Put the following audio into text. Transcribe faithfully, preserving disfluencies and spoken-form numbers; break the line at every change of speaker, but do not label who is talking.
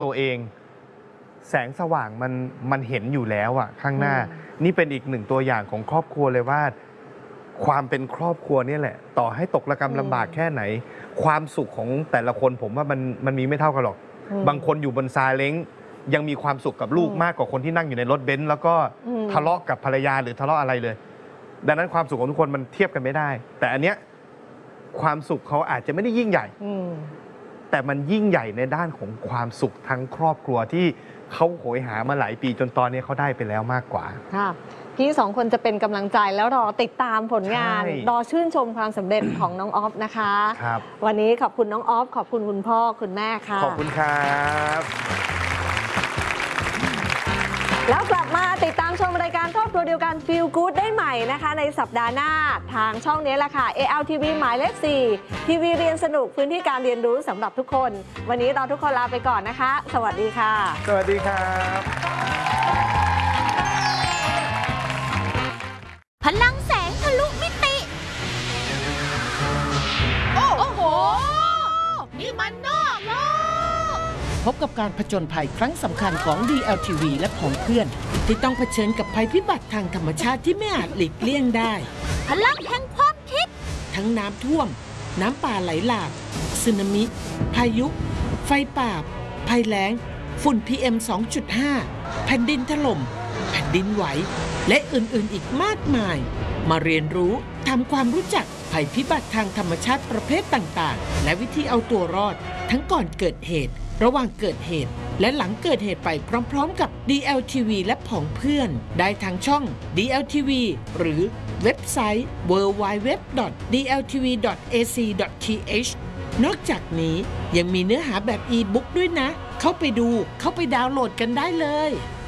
ตัวเองแสงสว่างมันมันเห็นอยู่แล้วอะข้างหน้านี่เป็นอีกหนึ่งตัวอย่างของครอบครัวเลยว่าความเป็นครอบครัวนี่แหละต่อให้ตกระกำลำบากแค่ไหนความสุขของแต่ละคนผมว่ามันมันมีไม่เท่ากันหรอกบางคนอยู่บนซาเล้งยังมีความสุขกับลูกมากกว่าคนที่นั่งอยู่ในรถเบนซ์แล้วก็ทะเลาะกับภรรยาหรือทะเลาะอะไรเลยดังนั้นความสุขของทุกคนมันเทียบกันไม่ได้แต่อันเนี้ยความสุขเขาอาจจะไม่ได้ยิ่งใหญ่แต่มันยิ่งใหญ่ในด้านของความสุขทั้งครอบครัวที่เขาโหยหามาหลายปีจนตอนนี้เขาได้ไปแล้วมากกว่า
ค่ะพี่สองคนจะเป็นกำลังใจแล้วรอติดตามผลงานรอชื่นชมความสำเร็จของน้องออฟนะคะ
ครับ
วันนี้ขอบคุณน้องออฟขอบคุณคุณพ่อคุณแม่ค่ะ
ขอบคุณครับ
แล้วกลับมาติดตามชมรายการครอบครัวเดียวกัน Feel Good ได้ใหม่นะคะในสัปดาห์หน้าทางช่องนี้แหละค่ะ เอ แอล ที วี หมายเลขสี่ทีวีเรียนสนุกพื้นที่การเรียนรู้สำหรับทุกคนวันนี้เราทุกคนลาไปก่อนนะคะสวัสดีค่ะ
สวัสดีครับ
พลังแสงทะลุมิติโอ้โหนี่มันนอกโลก
พบกับการผจญภัยครั้งสำคัญของ ดี แอล ที วี และของเพื่อนที่ต้องเผชิญกับภัยพิบัติทางธรรมชาติที่ไม่อาจหลีกเลี่ยงได้
พลังแห่งความคิด
ทั้งน้ำท่วมน้ำป่าไหลหลากสึนามิพายุไฟป่าภัยแล้งฝุ่น พี เอ็ม สองจุดห้า แผ่นดินถล่มแผ่นดินไหวและอื่นๆอีกมากมายมาเรียนรู้ทำความรู้จักภัยพิบัติทางธรรมชาติประเภทต่างๆและวิธีเอาตัวรอดทั้งก่อนเกิดเหตุระหว่างเกิดเหตุและหลังเกิดเหตุไปพร้อมๆกับ ดี แอล ที วี และผองเพื่อนได้ทางช่อง ดี แอล ที วี หรือเว็บไซต์ ดับเบิลยู ดับเบิลยู ดับเบิลยู ดอท ดี แอล ที วี ดอท เอ ซี ดอท ที เอช นอกจากนี้ยังมีเนื้อหาแบบอีบุ๊กด้วยนะเข้าไปดูเข้าไปดาวน์โหลดกันได้เลย